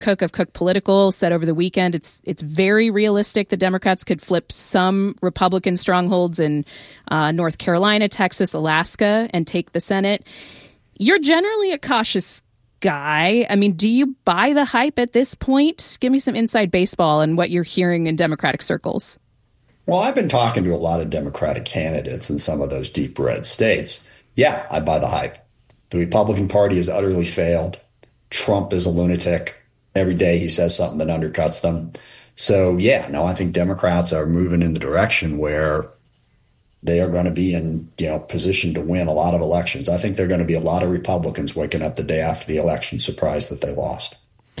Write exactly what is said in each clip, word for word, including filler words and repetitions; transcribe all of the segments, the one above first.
Cook of Cook Political said over the weekend it's it's very realistic the Democrats could flip some Republican strongholds in uh, North Carolina, Texas, Alaska, and take the Senate. You're generally a cautious guy. I mean, do you buy the hype at this point? Give me some inside baseball and what you're hearing in Democratic circles. Well, I've been talking to a lot of Democratic candidates in some of those deep red states. Yeah, I buy the hype. The Republican Party has utterly failed. Trump is a lunatic. Every day he says something that undercuts them. So, yeah, no, I think Democrats are moving in the direction where they are going to be in, you know, position to win a lot of elections. I think there are going to be a lot of Republicans waking up the day after the election surprised that they lost.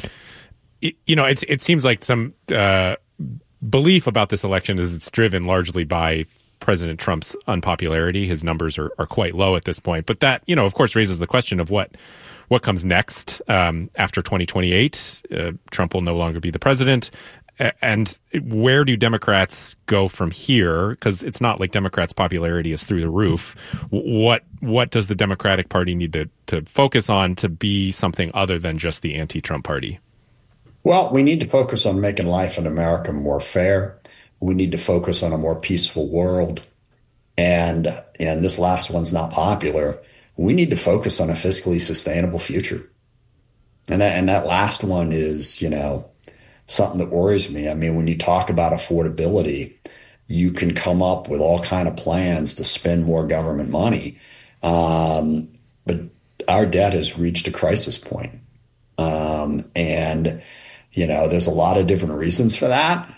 You know, it's, it seems like some uh, belief about this election is it's driven largely by President Trump's unpopularity. His numbers are, are quite low at this point. But that, you know, of course, raises the question of what what comes next um, after twenty twenty-eight. Uh, Trump will no longer be the president. And where do Democrats go from here? Because it's not like Democrats' popularity is through the roof. What what does the Democratic Party need to, to focus on to be something other than just the anti-Trump party? Well, we need to focus on making life in America more fair. We need to focus on a more peaceful world. And, and this last one's not popular. We need to focus on a fiscally sustainable future. And that, and that last one is, you know, something that worries me. I mean, when you talk about affordability, you can come up with all kind of plans to spend more government money. Um, but our debt has reached a crisis point. Um, and, you know, there's a lot of different reasons for that.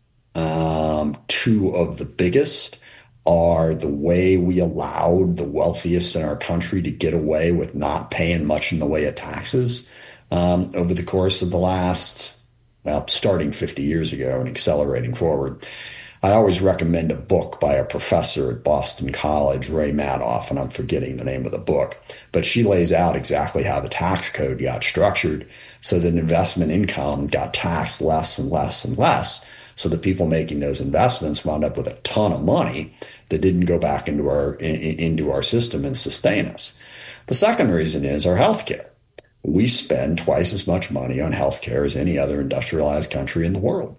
Um, two of the biggest are the way we allowed the wealthiest in our country to get away with not paying much in the way of taxes um, over the course of the last, well, starting fifty years ago and accelerating forward. I always recommend a book by a professor at Boston College, Ray Madoff, and I'm forgetting the name of the book, but she lays out exactly how the tax code got structured so that investment income got taxed less and less and less. So the people making those investments wound up with a ton of money that didn't go back into our in, into our system and sustain us. The second reason is our healthcare. We spend twice as much money on healthcare as any other industrialized country in the world.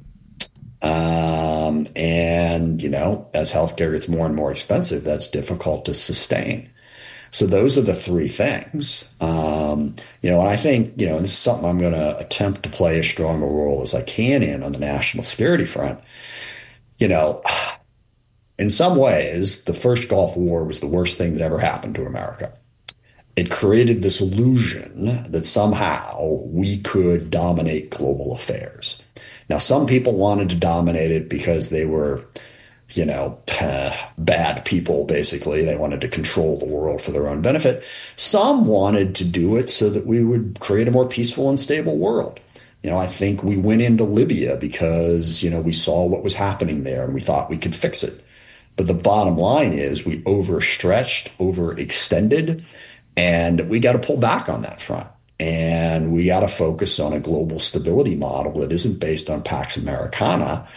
Um, and, you know, as healthcare gets more and more expensive, that's difficult to sustain. So those are the three things. Um, you know, and I think, you know, this is something I'm going to attempt to play as strong a role as I can in on the national security front. You know, in some ways, the first Gulf War was the worst thing that ever happened to America. It created this illusion that somehow we could dominate global affairs. Now, some people wanted to dominate it because they were, you know, bad people, basically. They wanted to control the world for their own benefit. Some wanted to do it so that we would create a more peaceful and stable world. You know, I think we went into Libya because, you know, we saw what was happening there and we thought we could fix it. But the bottom line is we overstretched, overextended, and we got to pull back on that front. And we got to focus on a global stability model that isn't based on Pax Americana,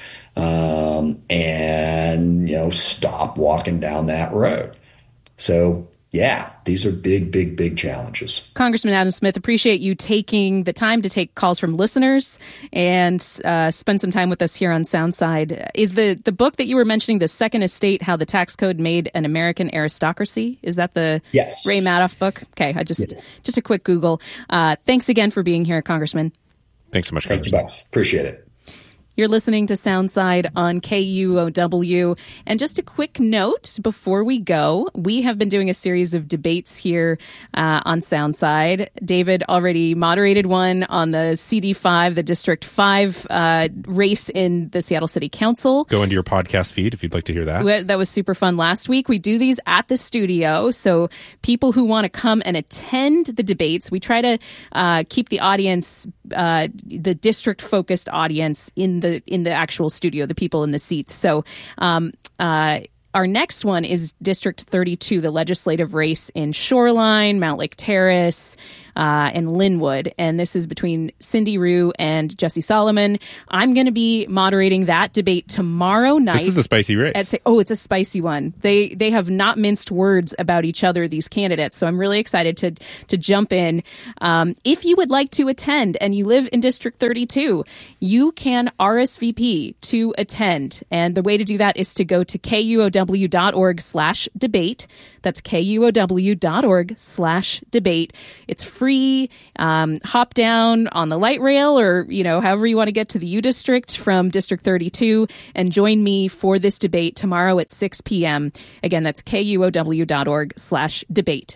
um, and, you know, stop walking down that road. So, yeah, these are big, big, big challenges. Congressman Adam Smith, appreciate you taking the time to take calls from listeners and uh, spend some time with us here on Soundside. Is the, the book that you were mentioning, The Second Estate, How the Tax Code Made an American Aristocracy? Is that the yes. Ray Madoff book? Okay, I just yeah. just a quick Google. Uh, thanks again for being here, Congressman. Thanks so much, Thank you both. Appreciate it. You're listening to Soundside on K U O W. And just a quick note before we go, we have been doing a series of debates here uh, on Soundside. David already moderated one on the C D five, the District five uh, race in the Seattle City Council. Go into your podcast feed if you'd like to hear that. That was super fun last week. We do these at the studio. So people who want to come and attend the debates, we try to uh, keep the audience, uh, the district-focused audience in the in the actual studio, the people in the seats. So um, uh, our next one is District thirty-two, the legislative race in Shoreline, Mount Lake Terrace, uh, and Linwood. And this is between Cindy Rue and Jesse Solomon. I'm going to be moderating that debate tomorrow night. This is a spicy race. At, oh, it's a spicy one. They they have not minced words about each other, these candidates. So I'm really excited to to jump in. Um, if you would like to attend and you live in District thirty-two, you can R S V P to attend. And the way to do that is to go to kuow.org slash debate. That's kuow.org slash debate. It's free. Um, hop down on the light rail or, you know, however you want to get to the U District from District thirty-two and join me for this debate tomorrow at six p.m. Again, that's kuow.org slash debate.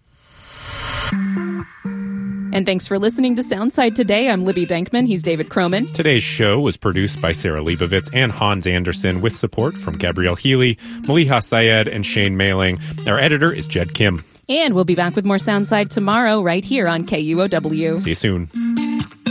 And thanks for listening to Soundside today. I'm Libby Denkman. He's David Croman. Today's show was produced by Sarah Leibovitz and Hans Anderson with support from Gabrielle Healy, Maliha Syed, and Shane Mailing. Our editor is Jed Kim. And we'll be back with more Soundside tomorrow right here on K U O W. See you soon.